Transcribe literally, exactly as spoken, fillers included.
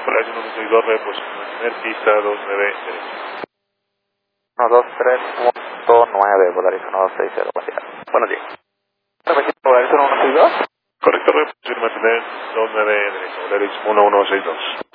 Polaris uno seis dos, reposición mantener, pista dos nueve derecho. uno dos tres punto nueve, Polaris uno dos seis cero, buen día. Buenos días. ¿Repetir Polaris uno uno seis dos? Correcto, reposición mantener dos nueve derecho, Polaris uno uno seis dos.